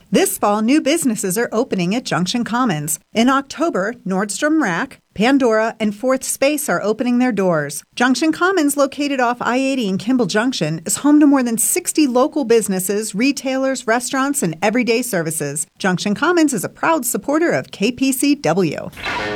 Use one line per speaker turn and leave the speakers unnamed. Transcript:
This fall, new businesses are opening at Junction Commons. In October, Nordstrom Rack, Pandora, and Fourth Space are opening their doors. Junction Commons, located off I-80 in Kimball Junction, is home to more than 60 local businesses, retailers, restaurants, and everyday services. Junction Commons is a proud supporter of KPCW.